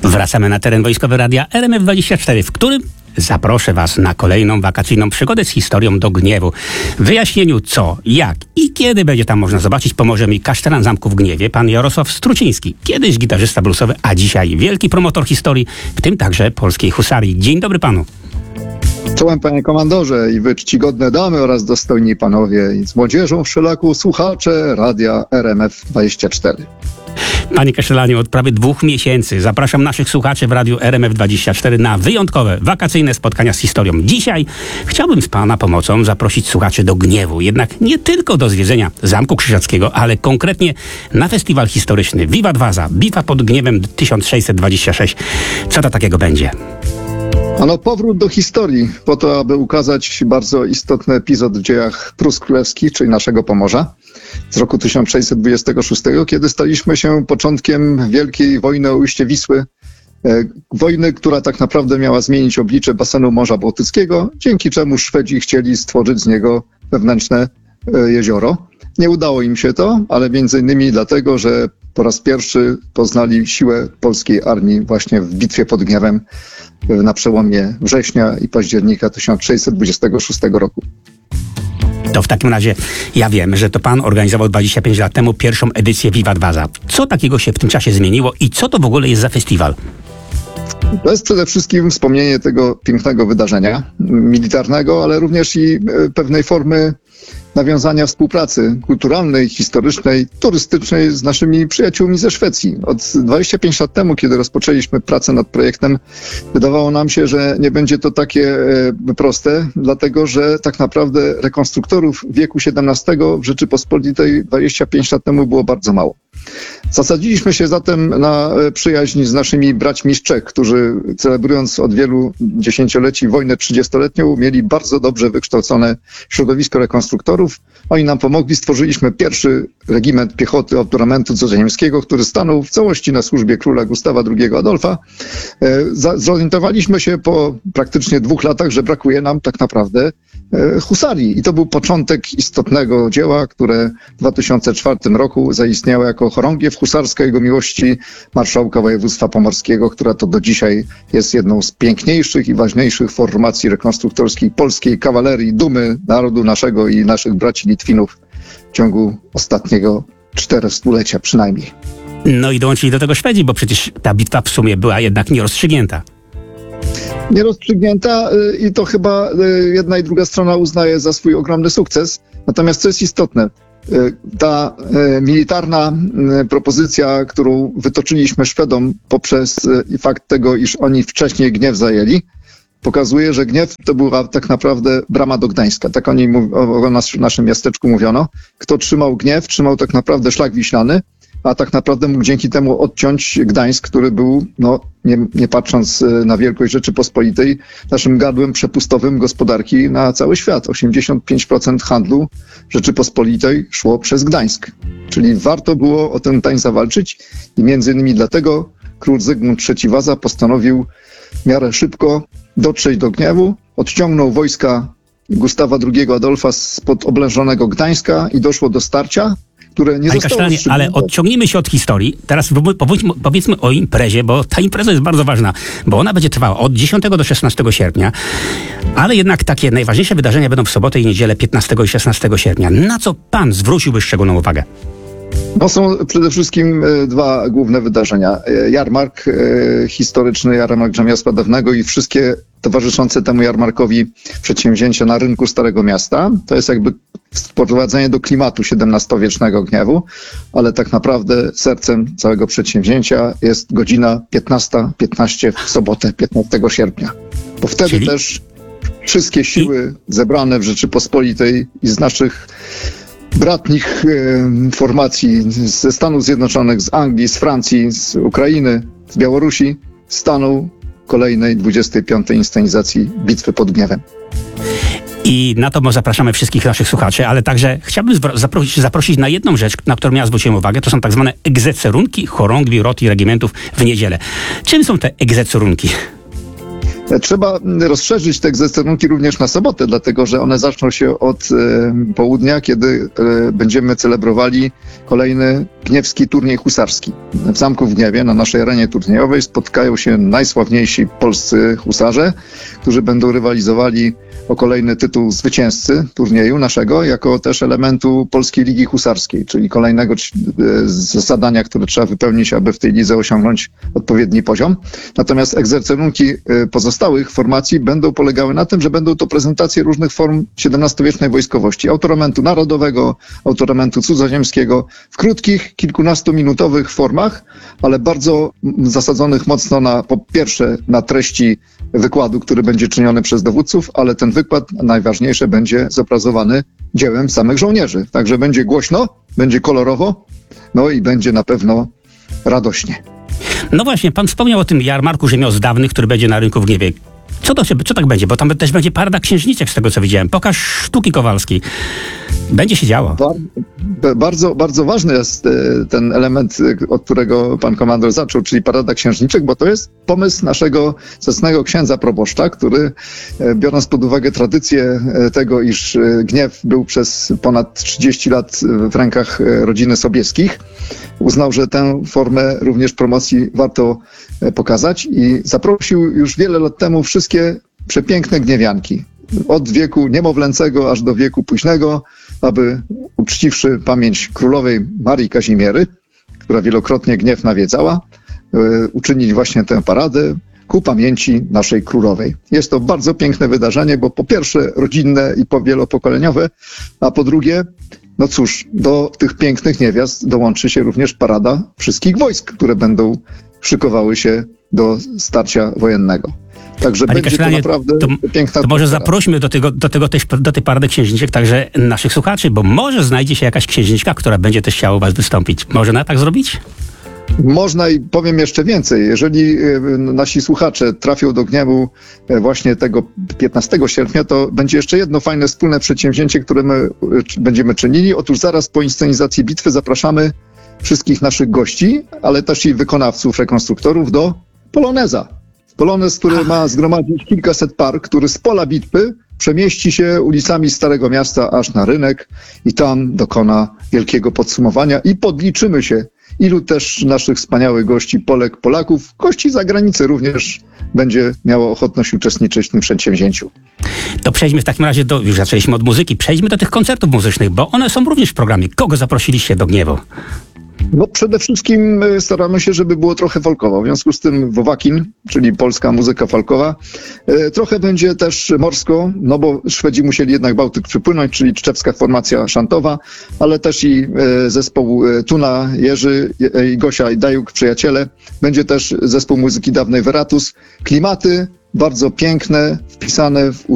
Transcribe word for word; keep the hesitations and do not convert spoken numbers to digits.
Wracamy na teren wojskowy Radia R M F dwadzieścia cztery, w którym zaproszę Was na kolejną wakacyjną przygodę z historią do Gniewu. W wyjaśnieniu co, jak i kiedy będzie tam można zobaczyć, pomoże mi kasztelan zamku w Gniewie, pan Jarosław Struciński. Kiedyś gitarzysta bluesowy, a dzisiaj wielki promotor historii, w tym także polskiej husarii. Dzień dobry panu. Czołem, panie komandorze, i wy czcigodne damy oraz dostojni panowie, i z młodzieżą wszelaką słuchacze Radia R M F dwadzieścia cztery. Panie kasztelanie, od prawie dwóch miesięcy zapraszam naszych słuchaczy w Radiu R M F dwadzieścia cztery na wyjątkowe, wakacyjne spotkania z historią. Dzisiaj chciałbym z pana pomocą zaprosić słuchaczy do Gniewu. Jednak nie tylko do zwiedzenia Zamku Krzyżackiego, ale konkretnie na festiwal historyczny Vivat Vaza, Bitwa pod Gniewem tysiąc sześćset dwadzieścia sześć. Co to takiego będzie? Ano powrót do historii, po to, aby ukazać bardzo istotny epizod w dziejach Prus Królewskich, czyli naszego Pomorza, z roku tysiąc sześćset dwudziestego szóstego, kiedy staliśmy się początkiem wielkiej wojny o ujście Wisły, e, wojny, która tak naprawdę miała zmienić oblicze basenu Morza Bałtyckiego, dzięki czemu Szwedzi chcieli stworzyć z niego wewnętrzne e, jezioro. Nie udało im się to, ale między innymi dlatego, że po raz pierwszy poznali siłę polskiej armii właśnie w bitwie pod Gniewem na przełomie września i października tysiąc sześćset dwudziestego szóstego roku. To w takim razie ja wiem, że to pan organizował dwadzieścia pięć lat temu pierwszą edycję Vivat Vaza. Co takiego się w tym czasie zmieniło i co to w ogóle jest za festiwal? To jest przede wszystkim wspomnienie tego pięknego wydarzenia militarnego, ale również i pewnej formy nawiązania współpracy kulturalnej, historycznej, turystycznej z naszymi przyjaciółmi ze Szwecji. Od dwudziestu pięciu lat temu, kiedy rozpoczęliśmy pracę nad projektem, wydawało nam się, że nie będzie to takie e, proste, dlatego że tak naprawdę rekonstruktorów wieku siedemnastego w Rzeczypospolitej dwadzieścia pięć lat temu było bardzo mało. Zasadziliśmy się zatem na przyjaźń z naszymi braćmi z Czech, którzy celebrując od wielu dziesięcioleci wojnę trzydziestoletnią mieli bardzo dobrze wykształcone środowisko rekonstruktorów. Oni nam pomogli, stworzyliśmy pierwszy regiment piechoty obturamentu cudzoziemskiego, który stanął w całości na służbie króla Gustawa drugiego Adolfa. Zorientowaliśmy się po praktycznie dwóch latach, że brakuje nam tak naprawdę husarii. I to był początek istotnego dzieła, które w dwa tysiące czwartym roku zaistniało jako chorągiew husarska jego miłości marszałka województwa pomorskiego, która to do dzisiaj jest jedną z piękniejszych i ważniejszych formacji rekonstruktorskiej polskiej kawalerii, dumy narodu naszego i naszych braci Litwinów w ciągu ostatniego czterostulecia przynajmniej. No i dołączyli do tego Szwedzi, bo przecież ta bitwa w sumie była jednak nierozstrzygnięta. Nierozstrzygnięta i to chyba jedna i druga strona uznaje za swój ogromny sukces. Natomiast co jest istotne, ta militarna propozycja, którą wytoczyliśmy Szwedom poprzez fakt tego, iż oni wcześniej Gniew zajęli, pokazuje, że Gniew to była tak naprawdę brama do Gdańska. Tak oni o naszym miasteczku mówiono. Kto trzymał Gniew, trzymał tak naprawdę szlak wiślany, a tak naprawdę mógł dzięki temu odciąć Gdańsk, który był, no nie, nie patrząc na wielkość Rzeczypospolitej, naszym gardłem przepustowym gospodarki na cały świat. osiemdziesiąt pięć procent handlu Rzeczypospolitej szło przez Gdańsk. Czyli warto było o ten Gdańsk zawalczyć i między innymi dlatego król Zygmunt trzeci Waza postanowił w miarę szybko dotrzeć do Gniewu, odciągnął wojska Gustawa drugiego Adolfa spod oblężonego Gdańska i doszło do starcia, które nie Panie zostało Kasztelanie, ale odciągnijmy się od historii. Teraz powiedzmy, powiedzmy o imprezie, bo ta impreza jest bardzo ważna, bo ona będzie trwała od dziesiątego do szesnastego sierpnia, ale jednak takie najważniejsze wydarzenia będą w sobotę i niedzielę piętnastego i szesnastego sierpnia. Na co pan zwróciłby szczególną uwagę? No są przede wszystkim dwa główne wydarzenia. Jarmark historyczny, jarmark rzemiosła dawnego i wszystkie towarzyszące temu jarmarkowi przedsięwzięcia na rynku Starego Miasta. To jest jakby wprowadzenie do klimatu siedemnastowiecznego Gniewu, ale tak naprawdę sercem całego przedsięwzięcia jest godzina piętnasta piętnaście w sobotę, piętnastego sierpnia. Bo wtedy Czyli? też wszystkie siły zebrane w Rzeczypospolitej i z naszych bratnich e, formacji ze Stanów Zjednoczonych, z Anglii, z Francji, z Ukrainy, z Białorusi staną kolejnej dwudziestej piątej inscenizacji Bitwy pod Gniewem. I na to zapraszamy wszystkich naszych słuchaczy, ale także chciałbym zaprosić, zaprosić na jedną rzecz, na którą ja zwróciłem uwagę. To są tak zwane egzecerunki chorągwi, rot i regimentów w niedzielę. Czym są te egzecerunki? Trzeba rozszerzyć te egzercynunki również na sobotę, dlatego że one zaczną się od e, południa, kiedy e, będziemy celebrowali kolejny gniewski turniej husarski. W Zamku w Gniewie, na naszej arenie turniejowej, spotkają się najsławniejsi polscy husarze, którzy będą rywalizowali o kolejny tytuł zwycięzcy turnieju naszego, jako też elementu Polskiej Ligi Husarskiej, czyli kolejnego zadania, które trzeba wypełnić, aby w tej lidze osiągnąć odpowiedni poziom. Natomiast egzercynunki pozostałych formacji będą polegały na tym, że będą to prezentacje różnych form siedemnastowiecznej wojskowości. Autoramentu narodowego, autoramentu cudzoziemskiego, w krótkich, kilkunastominutowych formach, ale bardzo zasadzonych mocno na, po pierwsze, na treści wykładu, który będzie czyniony przez dowódców, ale ten wykład, najważniejsze, będzie zobrazowany dziełem samych żołnierzy. Także będzie głośno, będzie kolorowo, no i będzie na pewno radośnie. No właśnie, pan wspomniał o tym jarmarku rzemiosł dawnych, który będzie na rynku w Gniewie. Co to się, co tak będzie? Bo tam też będzie parada księżniczek, z tego co widziałem. Pokaż sztuki kowalskiej. Będzie się działo. Bardzo, bardzo ważny jest ten element, od którego pan komandor zaczął, czyli parada księżniczek, bo to jest pomysł naszego zacnego księdza proboszcza, który, biorąc pod uwagę tradycję tego, iż Gniew był przez ponad trzydzieści lat w rękach rodziny Sobieskich, uznał, że tę formę również promocji warto pokazać i zaprosił już wiele lat temu wszystkie przepiękne gniewianki, od wieku niemowlęcego aż do wieku późnego, aby uczciwszy pamięć królowej Marii Kazimiery, która wielokrotnie Gniew nawiedzała, uczynić właśnie tę paradę ku pamięci naszej królowej. Jest to bardzo piękne wydarzenie, bo po pierwsze rodzinne i po wielopokoleniowe, a po drugie, no cóż, do tych pięknych niewiast dołączy się również parada wszystkich wojsk, które będą szykowały się do starcia wojennego. Także Panie będzie to naprawdę to, piękna to może atmosfera. zaprośmy do, tego, do, tego też, do tej parady księżniczek także naszych słuchaczy, bo może znajdzie się jakaś księżniczka, która będzie też chciała u was wystąpić. Może na tak zrobić? Można i powiem jeszcze więcej. Jeżeli nasi słuchacze trafią do Gniewu właśnie tego piętnastego sierpnia, to będzie jeszcze jedno fajne wspólne przedsięwzięcie, które my będziemy czynili. Otóż zaraz po inscenizacji bitwy zapraszamy wszystkich naszych gości, ale też i wykonawców, rekonstruktorów do Poloneza. Polonez, który ma zgromadzić kilkaset par, który z pola bitwy przemieści się ulicami Starego Miasta aż na rynek i tam dokona wielkiego podsumowania i podliczymy się, ilu też naszych wspaniałych gości, Polek, Polaków, gości z zagranicy również będzie miało ochotność uczestniczyć w tym przedsięwzięciu. To przejdźmy w takim razie do, już zaczęliśmy od muzyki, przejdźmy do tych koncertów muzycznych, bo one są również w programie. Kogo zaprosiliście do Gniewu? No przede wszystkim staramy się, żeby było trochę folkowo. W związku z tym Wowakin, czyli polska muzyka folkowa. Trochę będzie też morsko, no bo Szwedzi musieli jednak Bałtyk przypłynąć, czyli czczewska formacja szantowa, ale też i zespół Tuna, Jerzy i Gosia i Dajuk, przyjaciele. Będzie też zespół muzyki dawnej Veratus. Klimaty bardzo piękne, wpisane w